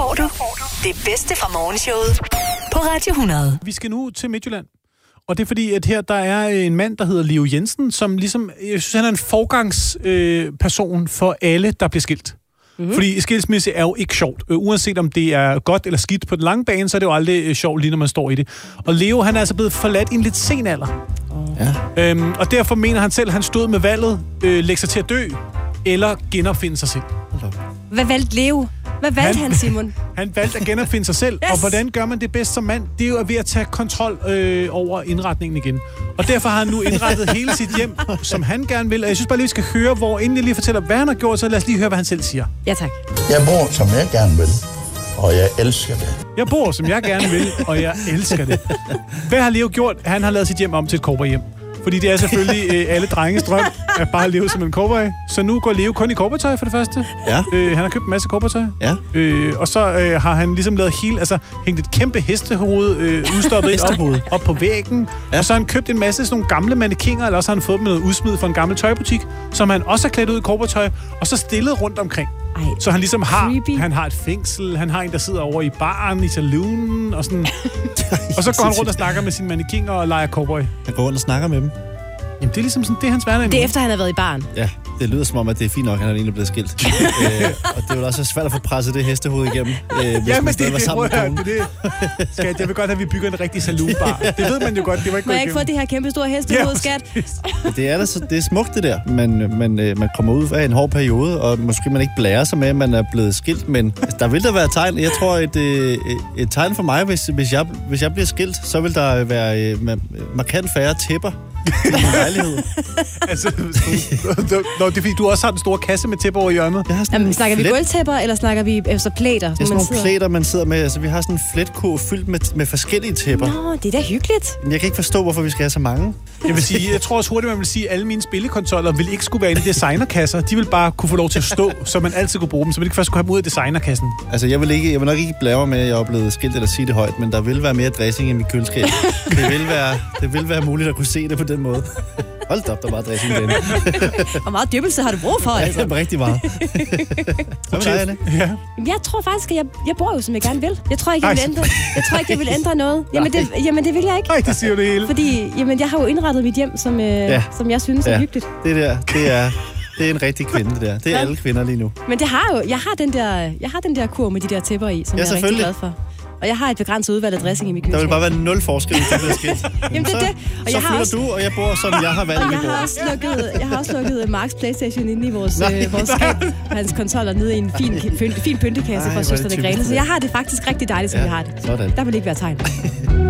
får du det bedste fra morgenshowet på Radio 100. Vi skal nu til Midtjylland. Og det er fordi, at her der er en mand, der hedder Leo Jensen, som ligesom, jeg synes, han er en forgangsperson for alle, der bliver skilt. Mm-hmm. Fordi skilsmisse er jo ikke sjovt. Uanset om det er godt eller skidt på den lange bane, så er det jo aldrig sjovt, lige når man står i det. Og Leo, han er altså blevet forladt i en lidt sen alder. Ja. Og derfor mener han selv, at han stod med valget, lægge sig til at dø, eller genopfinde sig selv. Hvad valgte Leo? Hvad valgte han, Simon? Han valgte at genopfinde sig selv. Yes. Og hvordan gør man det bedst som mand? Det er jo ved at tage kontrol over indretningen igen. Og derfor har han nu indrettet hele sit hjem, som han gerne vil. Og jeg synes bare lige, vi skal høre, hvor inden jeg lige fortæller, hvad han har gjort, så lad os lige høre, hvad han selv siger. Ja, tak. Jeg bor, som jeg gerne vil, og jeg elsker det. Jeg bor, som jeg gerne vil, og jeg elsker det. Hvad har Leo gjort? Han har lavet sit hjem om til et cowboyhjem. Fordi det er selvfølgelig alle drenges drøm at bare leve som en cowboy. Så nu går Leo kun i cowboytøj for det første. Ja. Han har købt en masse cowboytøj. Ja. Og så har han ligesom lavet hængt et kæmpe hestehoved udstoppet op på væggen. Ja. Og så har han købt en masse sådan nogle gamle mannequiner, eller også har han fået dem med noget udsmid fra en gammel tøjbutik, som han også har klædt ud i cowboytøj, og så stillet rundt omkring. Ej, så han ligesom han har et fængsel, han har en, der sidder over i baren, i saloonen, og sådan. Og så går han rundt og snakker med sine mannequiner og leger cowboy. Han går rundt og snakker med dem. Jamen, det er ligesom sådan, det er hans hverdag. Det er efter, han har været i baren. Ja, det lyder som om, at det er fint nok, at han er egentlig blevet skilt. Og det er jo også svært at få presset det hestehoved igennem, hvis man stadig var sammen med konen. Skat, jeg vil godt have, at vi bygger en rigtig saloonbar. Det ved man jo godt, det var ikke må jeg ikke få det her kæmpe store hestehoved, skat? Det er smukt, det der. Man kommer ud af en hård periode, og måske man ikke blærer sig med, at man er blevet skilt, men der vil der være tegn. Jeg tror, et tegn for mig, hvis jeg bliver skilt, så vil der være markant færre tæpper. Altså, det er fordi, du også har den store kasse med tæpper over hjørnet. Jamen, snakker vi gulvtæpper, eller snakker vi plæter? Det er sådan nogle plæter, man sidder med. Altså, vi har sådan en fletkurv fyldt med forskellige tæpper. Nå, det er da hyggeligt. Jeg kan ikke forstå, hvorfor vi skal have så mange. Jeg vil sige, jeg tror også hurtigt, man vil sige, at alle mine spillekonsoller vil ikke skulle være inde i designerkasser. De vil bare kunne få lov til at stå, så man altid kunne bruge dem, så man ikke først skulle have dem ud af designerkassen. Altså, jeg vil nok ikke blære med, at jeg er blevet skilt eller sige det højt, men der vil være mere dressing i mit køleskab. Det vil være muligt at kunne se det på den måde. Hold da op, der er meget dressing derinde. Hvor meget dyppelse har du brug for, altså? Ja, rigtig meget. Hvad med dig, Anne? Ja. Jeg tror faktisk, at jeg bor jo, som jeg gerne vil. Jeg tror ikke, jeg vil ændre noget. Jamen, det vil jeg ikke. Nej, det siger du det hele. Fordi, jeg har jo indrettet mit hjem, som jeg synes er hyggeligt. Det er en rigtig kvinde, det der. Det er alle kvinder lige nu. Men jeg har den der kur med de der tæpper i, som jeg er rigtig glad for. Og jeg har et begrænset udvalg af dressing i mit køleskab. Der vil bare være 0 forskel, hvis det bliver skilt. Jamen det er det. Og så flytter du, og jeg bor, som jeg har valgt. Og jeg har også lukket Marks PlayStation inde i vores skab. Hans konsoller nede i en fin pyntekasse fra Søsterne Grene. Så jeg har det faktisk rigtig dejligt, som jeg har det. Sådan. Der vil ikke være tegn.